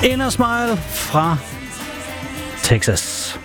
Inner Smile fra Texas.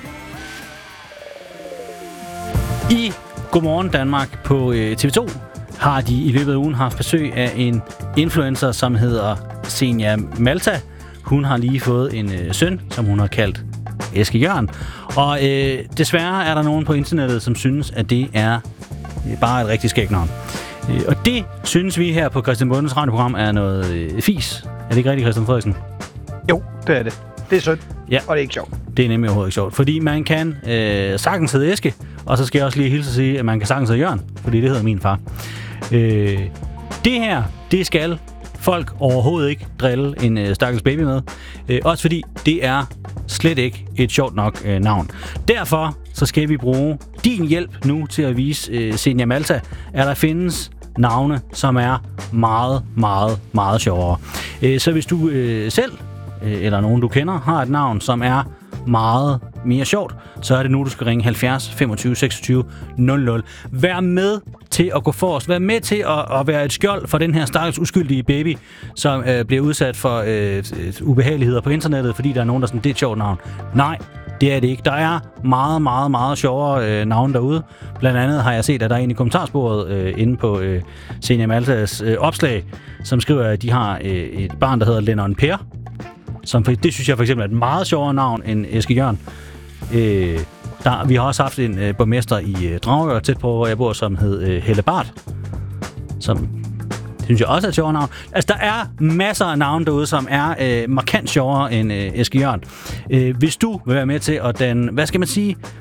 I Godmorgen Danmark på TV2 har de i løbet af ugen haft besøg af en influencer, som hedder Zenia Malta. Hun har lige fået en søn, som hun har kaldt Eske Jørn. Og desværre er der nogen på internettet, som synes, at det er bare et rigtig skægt navn. Og det synes vi her på Christian Bondes radioprogram er noget fis. Er det ikke rigtigt, Christian Frederiksen? Jo, det er det. Det er synd, ja. Og det er ikke sjovt. Det er nemlig overhovedet ikke sjovt, fordi man kan sagtens hedde Eske, og så skal jeg også lige hilse at sige, at man kan sagtens hedde Jørn, fordi det hedder min far. Det her, det skal folk overhovedet ikke drille en stakkels baby med. Også fordi det er slet ikke et sjovt nok navn. Derfor så skal vi bruge din hjælp nu til at vise Zenia Malta, at der findes navne, som er meget, meget, meget sjovere. Så hvis du selv, eller nogen du kender, har et navn, som er meget mere sjovt, så er det nu, du skal ringe 70 25 26 00. Vær med til at gå forrest. Vær med til at være et skjold for den her stakkels uskyldige baby, som bliver udsat for ubehageligheder på internettet, fordi der er nogen, der sådan, det er et sjovt navn. Nej, det er det ikke. Der er meget, meget, meget sjovere navne derude. Blandt andet har jeg set, at der er en i kommentarsporet inde på Zenia Maltas opslag, som skriver, at de har et barn, der hedder Lennon Per. Det synes jeg for eksempel er et meget sjovere navn end Eske Jørn. Vi har også haft en borgmester i Dragør, tæt på hvor jeg bor, som hed Helle Bart. Som synes jeg også er et sjovere navn. Altså, der er masser af navne derude, som er markant sjovere end Eske Jørn. Hvis du vil være med til at danne, hvad skal man sige,